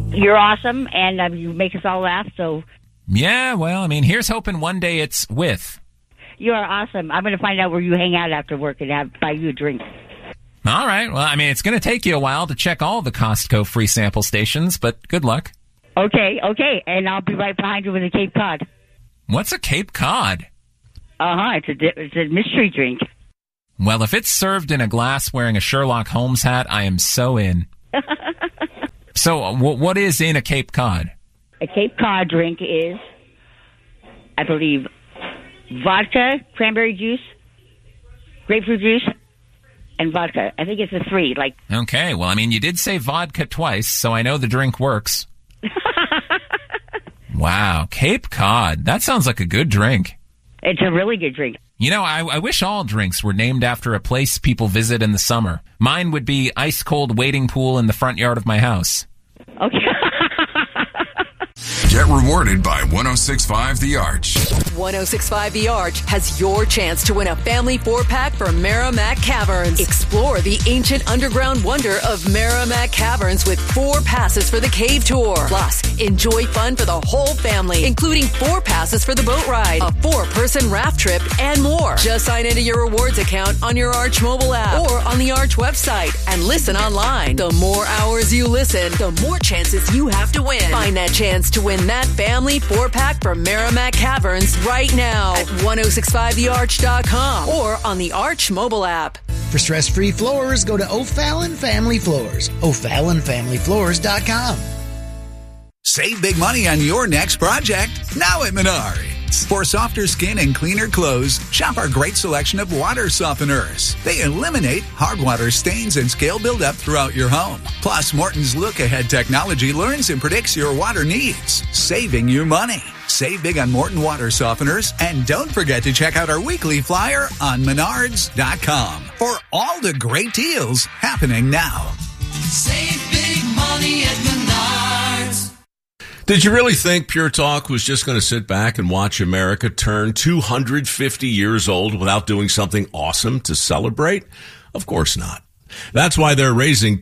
You're awesome, and you make us all laugh, so... Yeah, well, I mean, here's hoping one day it's with. You are awesome. I'm going to find out where you hang out after work and buy you a drink. All right. Well, I mean, it's going to take you a while to check all the Costco free sample stations, but good luck. Okay. And I'll be right behind you with a Cape Cod. What's a Cape Cod? It's a mystery drink. Well, if it's served in a glass wearing a Sherlock Holmes hat, I am so in. So, what is in a Cape Cod? A Cape Cod drink is, I believe, vodka, cranberry juice, grapefruit juice, and vodka. I think it's a 3. Okay, well, I mean, you did say vodka twice, so I know the drink works. Wow, Cape Cod. That sounds like a good drink. It's a really good drink. You know, I wish all drinks were named after a place people visit in the summer. Mine would be ice-cold wading pool in the front yard of my house. Okay. Get rewarded by 106.5 The Arch. 106.5 The Arch has your chance to win a family 4-pack for Merrimack Caverns. Explore the ancient underground wonder of Merrimack Caverns with 4 passes for the cave tour. Plus, enjoy fun for the whole family, including 4 passes for the boat ride, a 4-person raft trip, and more. Just sign into your rewards account on your Arch mobile app or on the Arch website and listen online. The more hours you listen, the more chances you have to win. Find that chance to win that family 4-pack for Merrimack Caverns right now at 1065thearch.com or on the Arch mobile app. For stress-free floors, go to O'Fallon Family Floors. O'FallonFamilyFloors.com. Save big money on your next project now at Menards. For softer skin and cleaner clothes, shop our great selection of water softeners. They eliminate hard water stains and scale buildup throughout your home. Plus, Morton's look-ahead technology learns and predicts your water needs, saving you money. Save big on Morton water softeners, and don't forget to check out our weekly flyer on Menards.com for all the great deals happening now. Save big money at Menards. Did you really think Pure Talk was just going to sit back and watch America turn 250 years old without doing something awesome to celebrate? Of course not. That's why they're raising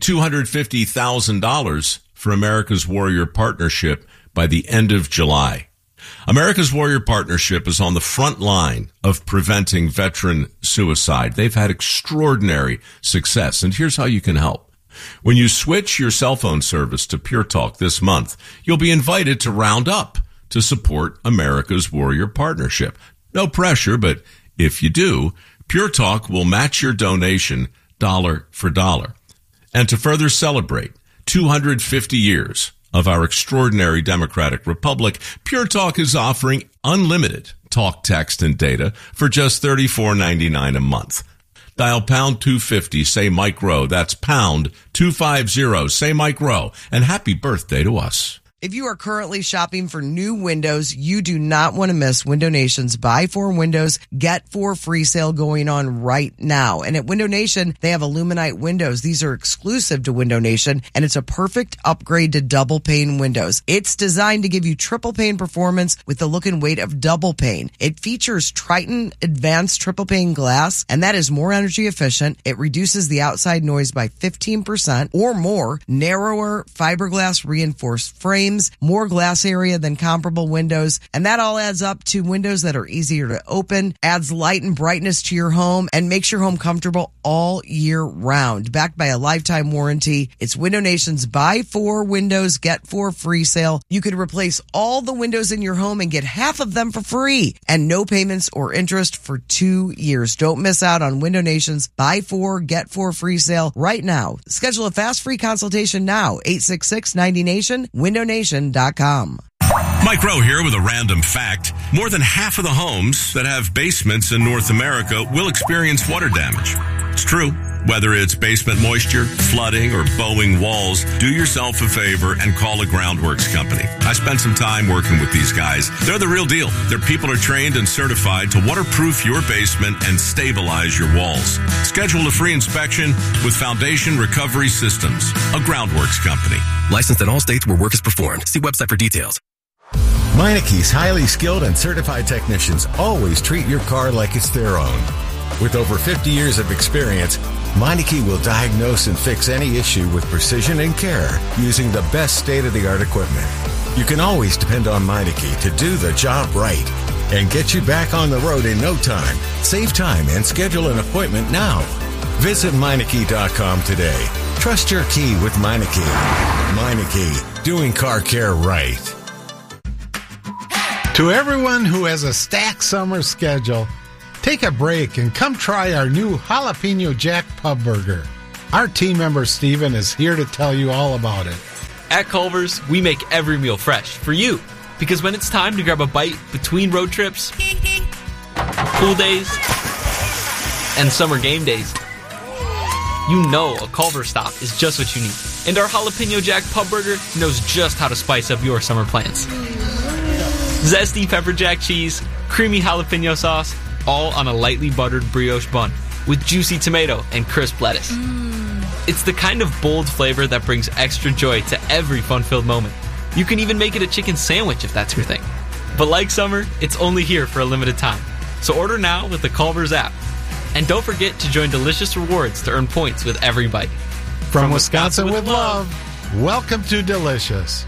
$250,000 for America's Warrior Partnership by the end of July. America's Warrior Partnership is on the front line of preventing veteran suicide. They've had extraordinary success, and here's how you can help. When you switch your cell phone service to Pure Talk this month, you'll be invited to round up to support America's Warrior Partnership. No pressure, but if you do, Pure Talk will match your donation dollar for dollar. And to further celebrate 250 years of our extraordinary democratic republic, Pure Talk is offering unlimited talk, text, and data for just $34.99 a month. Dial pound 250, say Mike Rowe. That's pound 250, say Mike Rowe. And happy birthday to us. If you are currently shopping for new windows, you do not want to miss Window Nation's Buy 4 Windows, Get 4 free sale going on right now. And at Window Nation, they have Illuminite windows. These are exclusive to Window Nation, and it's a perfect upgrade to double pane windows. It's designed to give you triple pane performance with the look and weight of double pane. It features Triton Advanced Triple Pane Glass, and that is more energy efficient. It reduces the outside noise by 15% or more, narrower fiberglass reinforced frame, more glass area than comparable windows, and that all adds up to windows that are easier to open, adds light and brightness to your home, and makes your home comfortable all year round. Backed by a lifetime warranty, it's Window Nation's Buy 4 Windows, Get 4 free sale. You could replace all the windows in your home and get half of them for free, and no payments or interest for 2 years. Don't miss out on Window Nation's Buy 4, Get 4 free sale right now. Schedule a fast free consultation now, 866-90-NATION, WindowNation.com. Mike Rowe here with a random fact. More than half of the homes that have basements in North America will experience water damage. It's true. Whether it's basement moisture, flooding, or bowing walls, do yourself a favor and call a Groundworks company. I spent some time working with these guys. They're the real deal. Their people are trained and certified to waterproof your basement and stabilize your walls. Schedule a free inspection with Foundation Recovery Systems, a Groundworks company. Licensed in all states where work is performed. See website for details. Meinake's highly skilled and certified technicians always treat your car like it's their own. With over 50 years of experience, Meineke will diagnose and fix any issue with precision and care using the best state-of-the-art equipment. You can always depend on Meineke to do the job right and get you back on the road in no time. Save time and schedule an appointment now. Visit Meineke.com today. Trust your key with Meineke. Meineke, doing car care right. To everyone who has a stacked summer schedule, take a break and come try our new Jalapeno Jack Pub Burger. Our team member Steven is here to tell you all about it. At Culver's, we make every meal fresh for you. Because when it's time to grab a bite between road trips, pool days, and summer game days, you know a Culver's stop is just what you need. And our Jalapeno Jack Pub Burger knows just how to spice up your summer plans. Zesty pepper jack cheese, creamy jalapeno sauce, all on a lightly buttered brioche bun with juicy tomato and crisp lettuce. It's the kind of bold flavor that brings extra joy to every fun-filled moment. You can even make it a chicken sandwich if that's your thing. But like summer, it's only here for a limited time. So order now with the Culver's app. And don't forget to join Delicious Rewards to earn points with every bite. From Wisconsin with love, welcome to Delicious.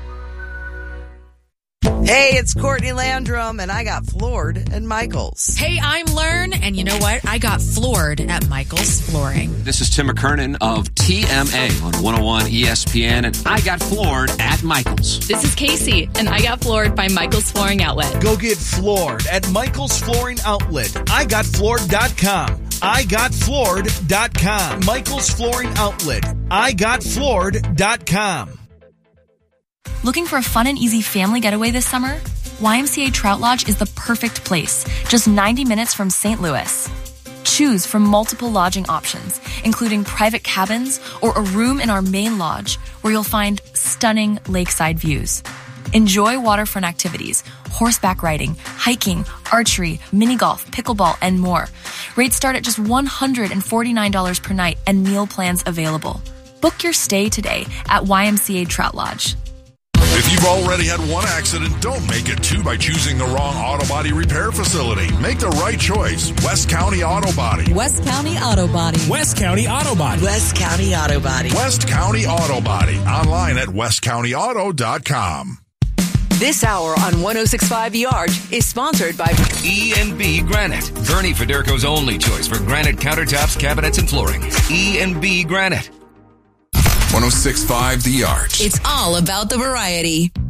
Hey, it's Courtney Landrum, and I got floored at Michael's. Hey, I'm Learn, and you know what? I got floored at Michael's Flooring. This is Tim McKernan of TMA on 101 ESPN, and I got floored at Michael's. This is Casey, and I got floored by Michael's Flooring Outlet. Go get floored at Michael's Flooring Outlet. IGotFloored.com. IGotFloored.com. Michael's Flooring Outlet. IGotFloored.com. Looking for a fun and easy family getaway this summer? YMCA Trout Lodge is the perfect place, just 90 minutes from St. Louis. Choose from multiple lodging options, including private cabins or a room in our main lodge where you'll find stunning lakeside views. Enjoy waterfront activities, horseback riding, hiking, archery, mini golf, pickleball, and more. Rates start at just $149 per night and meal plans available. Book your stay today at YMCA Trout Lodge. If you've already had one accident, don't make it two by choosing the wrong auto body repair facility. Make the right choice. West County Auto Body. West County Auto Body. West County Auto Body. West County Auto Body. West County Auto Body. Online at westcountyauto.com. This hour on 106.5 The Arch is sponsored by E&B Granite. Bernie Federko's only choice for granite countertops, cabinets, and flooring. E&B Granite. 106.5 The Arch. It's all about the variety.